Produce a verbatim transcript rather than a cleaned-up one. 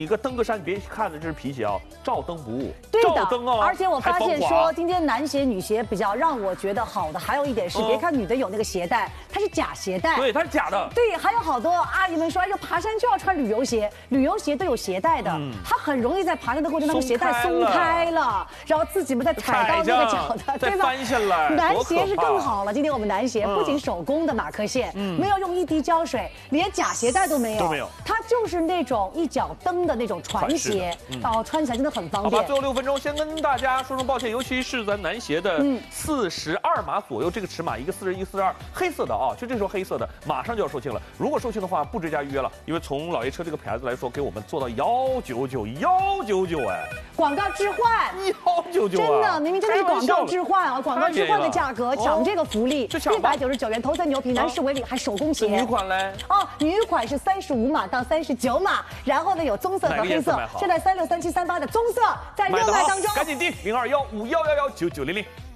一个登个山，你别看的这是皮鞋啊，照登不误。 对的， 照登哦。 而且我发现说，今天男鞋、女鞋比较让我觉得好的，还有一点是，别看女的有那个鞋带，它是假鞋带。 对，它是假的。 对，还有好多阿姨们说，哎呦，爬山就要穿旅游鞋，旅游鞋都有鞋带的， 嗯、 它很容易在爬山的过程当中鞋带松开了，然后自己们再踩到那个脚的， 对吧？翻下来。 男鞋是更好了，今天我们男鞋不仅手工的马克线，嗯、没有用一滴胶水，连假鞋带都没有， 都没有， 它就是那种一脚蹬的那种船鞋，然后、嗯、穿起来真的很方便。 好吧，最后六分钟，先跟大家说声抱歉，尤其是咱男鞋的四十二码左右这个尺码，一个四十一、四十二，黑色的啊，就这时候黑色的马上就要售罄了。如果售罄的话，不追加预约了，因为从老爷车这个牌子来说，给我们做到幺九九幺九九哎， 广告置换幺九九， 真的，明明就是广告置换啊，广告置换的价格抢这个福利，一百九十九元，头层牛皮，男士为领，还手工鞋。 女款嘞？ 哦，女款是三十五码到三十九码，然后呢有棕色和黑色，现在三六三七三八的棕色在热卖当中， 赶紧订零二幺五幺幺幺九九零零。